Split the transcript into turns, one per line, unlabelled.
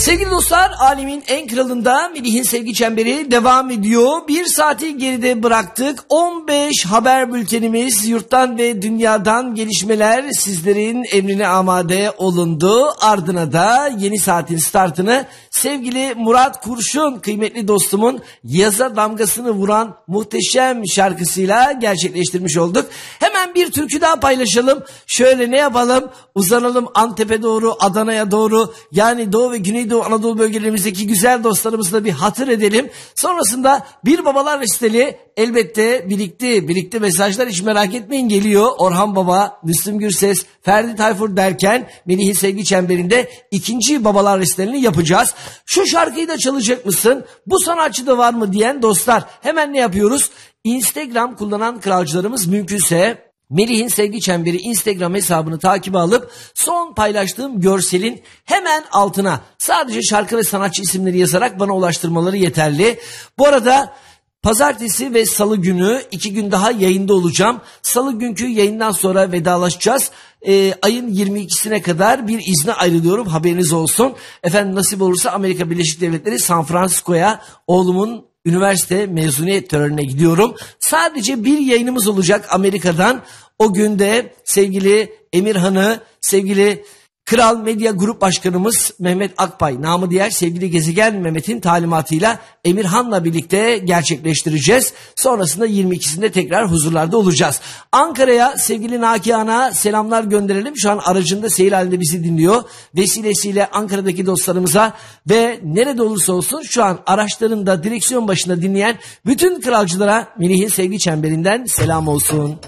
Sevgili dostlar, alemin en kralında Melih'in sevgi çemberi devam ediyor. Bir saati geride bıraktık. 15 haber bültenimiz, yurttan ve dünyadan gelişmeler sizlerin emrine amade olundu. Ardına da yeni saatin startını sevgili Murat Kurşun, kıymetli dostumun yaza damgasını vuran muhteşem şarkısıyla gerçekleştirmiş olduk. Hemen bir türkü daha paylaşalım. Şöyle ne yapalım? Uzanalım Antep'e doğru, Adana'ya doğru, yani Doğu ve Güneydoğu Anadolu bölgelerimizdeki güzel dostlarımızla bir hatır edelim. Sonrasında bir babalar listeli elbette birlikte mesajlar, hiç merak etmeyin, geliyor. Orhan Baba, Müslüm Gürses, Ferdi Tayfur derken Melih'in sevgi çemberinde ikinci babalar listelerini yapacağız. Şu şarkıyı da çalacak mısın? Bu sanatçı da var mı diyen dostlar, hemen ne yapıyoruz? Instagram kullanan kralcılarımız mümkünse Melih'in sevgi çemberi Instagram hesabını takibe alıp son paylaştığım görselin hemen altına sadece şarkı ve sanatçı isimleri yazarak bana ulaştırmaları yeterli. Bu arada pazartesi ve salı günü 2 gün daha yayında olacağım. Salı günkü yayından sonra vedalaşacağız. Ayın 22'sine kadar bir izne ayrılıyorum, haberiniz olsun. Efendim, nasip olursa Amerika Birleşik Devletleri San Francisco'ya oğlumun üniversite mezuniyet törenine gidiyorum. Sadece bir yayınımız olacak Amerika'dan. O günde sevgili Emirhan'ı, sevgili Kral Medya Grup Başkanımız Mehmet Akpay, namı diğer sevgili Gezegen Mehmet'in talimatıyla Emirhan'la birlikte gerçekleştireceğiz. Sonrasında 22'sinde tekrar huzurlarda olacağız. Ankara'ya sevgili Nakihan'a selamlar gönderelim. Şu an aracında seyir halinde bizi dinliyor. Vesilesiyle Ankara'daki dostlarımıza ve nerede olursa olsun şu an araçlarında direksiyon başında dinleyen bütün kralcılara Melih'in sevgi çemberinden selam olsun.